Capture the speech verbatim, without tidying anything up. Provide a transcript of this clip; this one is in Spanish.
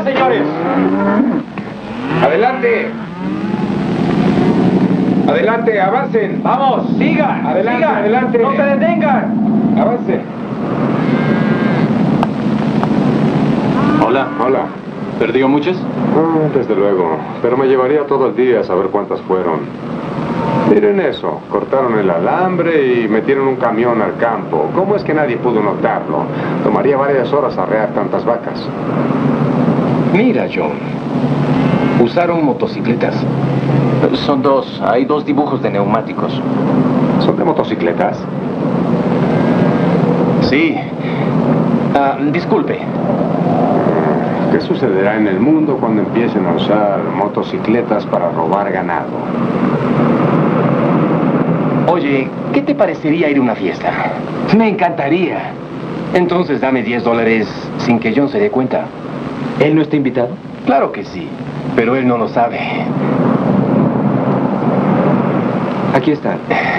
señores. Adelante. Adelante, avancen. Vamos, sigan. Adelante, sigan. adelante. No se detengan. Avancen. Hola. Hola. ¿Perdió muchas? Ah, desde luego. Pero me llevaría todo el día a saber cuántas fueron. Miren eso. Cortaron el alambre y metieron un camión al campo. ¿Cómo es que nadie pudo notarlo? Tomaría varias horas arrear tantas vacas. Mira, John. Usaron motocicletas. Son dos. Hay dos dibujos de neumáticos. ¿Son de motocicletas? Sí. Ah, disculpe. ¿Qué sucederá en el mundo cuando empiecen a usar motocicletas para robar ganado? Oye, ¿qué te parecería ir a una fiesta? Me encantaría. Entonces dame diez dólares sin que John se dé cuenta. ¿Él no está invitado? Claro que sí, pero él no lo sabe. Aquí está.